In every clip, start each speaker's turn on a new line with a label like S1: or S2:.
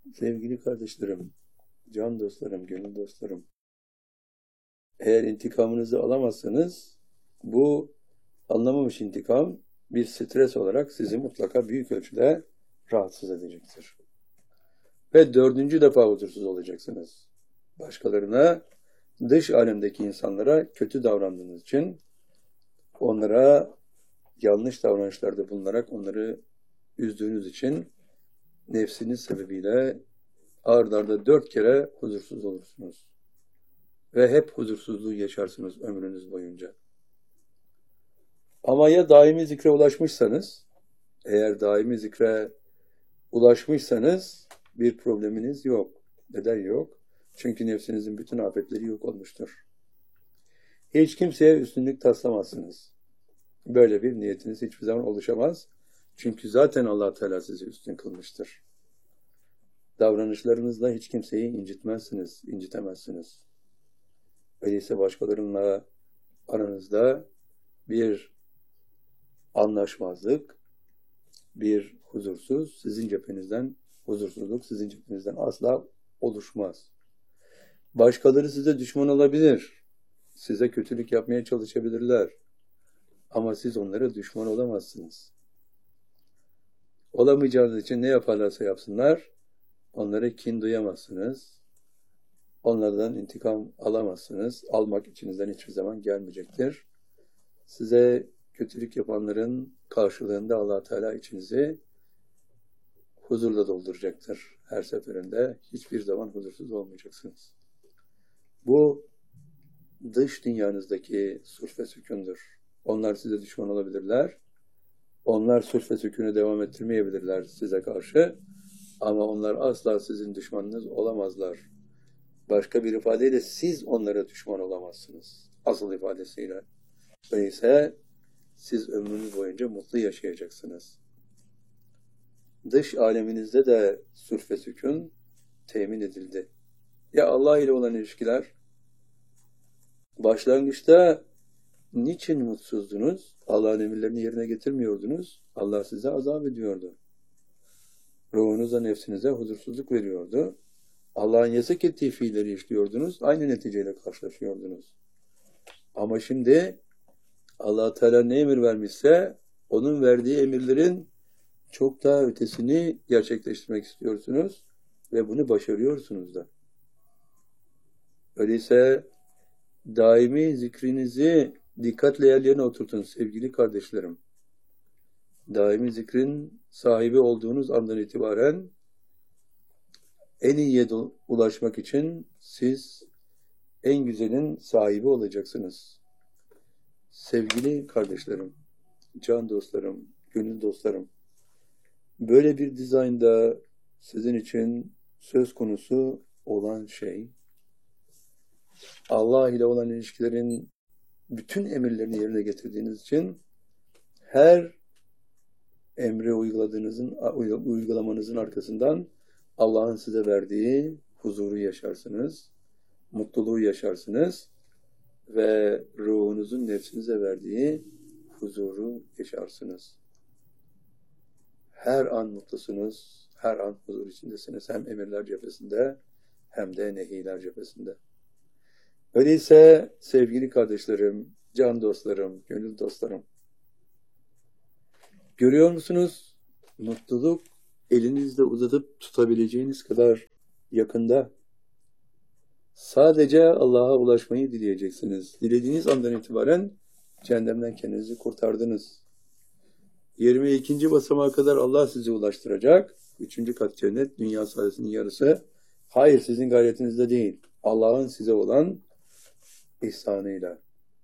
S1: Sevgili kardeşlerim, can dostlarım, gönül dostlarım. Eğer intikamınızı alamazsanız bu anlamamış intikam bir stres olarak sizi mutlaka büyük ölçüde rahatsız edecektir. Ve 4. defa huzursuz olacaksınız. Başkalarına, dış alemdeki insanlara kötü davrandığınız için, onlara yanlış davranışlarda bulunarak onları üzdüğünüz için nefsiniz sebebiyle ard arda 4 kere huzursuz olursunuz. Ve hep huzursuzluğu yaşarsınız ömrünüz boyunca. Ama ya daimi zikre ulaşmışsanız, eğer daimi zikre ulaşmışsanız bir probleminiz yok. Neden yok? Çünkü nefsinizin bütün afetleri yok olmuştur. Hiç kimseye üstünlük taslamazsınız. Böyle bir niyetiniz hiçbir zaman oluşamaz. Çünkü zaten Allah Teala sizi üstün kılmıştır. Davranışlarınızla hiç kimseyi incitmezsiniz, incitemezsiniz. Öyleyse başkalarıyla aranızda bir anlaşmazlık, bir huzursuzluk sizin cephenizden asla oluşmaz. Başkaları size düşman olabilir. Size kötülük yapmaya çalışabilirler. Ama siz onlara düşman olamazsınız. Olamayacağınız için ne yaparlarsa yapsınlar, onlara kin duyamazsınız. Onlardan intikam alamazsınız. Almak içinizden hiçbir zaman gelmeyecektir. Size kötülük yapanların karşılığında Allah Teala içinizi huzurla dolduracaktır. Her seferinde hiçbir zaman huzursuz olmayacaksınız. Bu dış dünyanızdaki sulh ve sükûndur. Onlar size düşman olabilirler. Onlar sulh ve sükûnu devam ettirmeyebilirler size karşı. Ama onlar asla sizin düşmanınız olamazlar. Başka bir ifadeyle siz onlara düşman olamazsınız. Asıl ifadesiyle. Öyleyse siz ömrünüz boyunca mutlu yaşayacaksınız. Dış aleminizde de sulh ve sükûn temin edildi. Ya Allah ile olan ilişkiler? Başlangıçta niçin mutsuzdunuz? Allah'ın emirlerini yerine getirmiyordunuz. Allah size azap ediyordu. Ruhunuza, nefsinize huzursuzluk veriyordu. Allah'ın yasak ettiği fiilleri işliyordunuz. Aynı neticeyle karşılaşıyordunuz. Ama şimdi Allah Teala ne emir vermişse onun verdiği emirlerin çok daha ötesini gerçekleştirmek istiyorsunuz ve bunu başarıyorsunuz da. Öyleyse daimi zikrinizi dikkatle yerlerine oturtun sevgili kardeşlerim. Daimi zikrin sahibi olduğunuz andan itibaren en iyiye ulaşmak için siz en güzelin sahibi olacaksınız. Sevgili kardeşlerim, can dostlarım, gönül dostlarım, böyle bir dizaynda sizin için söz konusu olan şey, Allah ile olan ilişkilerin bütün emirlerini yerine getirdiğiniz için her emri uygulamanızın arkasından Allah'ın size verdiği huzuru yaşarsınız, mutluluğu yaşarsınız ve ruhunuzun nefsinize verdiği huzuru yaşarsınız. Her an mutlusunuz, her an huzur içindesiniz. Hem emirler cephesinde hem de nehiler cephesinde. Öyleyse sevgili kardeşlerim, can dostlarım, gönül dostlarım, görüyor musunuz? Mutluluk elinizde uzatıp tutabileceğiniz kadar yakında. Sadece Allah'a ulaşmayı dileyeceksiniz. Dilediğiniz andan itibaren cehennemden kendinizi kurtardınız. 22. basamağa kadar Allah sizi ulaştıracak. 3. kat cennet, dünya saadetinin yarısı. Hayır, sizin gayretinizde değil. Allah'ın size olan ihsanıyla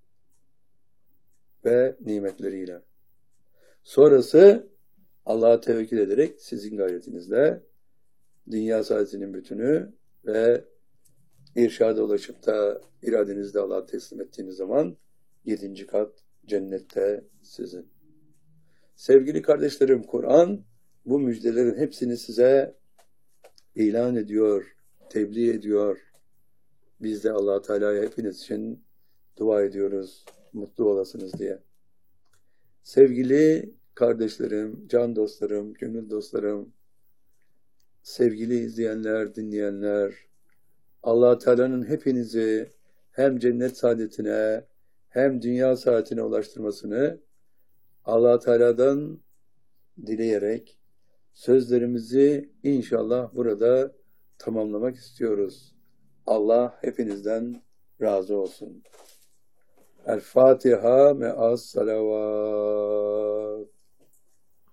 S1: ve nimetleriyle. Sonrası Allah'a tevekkül ederek sizin gayretinizle dünya saadetinin bütünü ve irşada ulaşıp da iradenizde Allah'a teslim ettiğiniz zaman 7. kat cennette sizin. Sevgili kardeşlerim, Kur'an bu müjdelerin hepsini size ilan ediyor, tebliğ ediyor. Biz de Allah Teala'ya hepiniz için dua ediyoruz, mutlu olasınız diye. Sevgili kardeşlerim, can dostlarım, gönül dostlarım, sevgili izleyenler, dinleyenler, Allah Teala'nın hepinizi hem cennet saadetine hem dünya saadetine ulaştırmasını Allah Teala'dan dileyerek sözlerimizi inşallah burada tamamlamak istiyoruz. Allah hepinizden razı olsun. El Fatiha me'as salavat.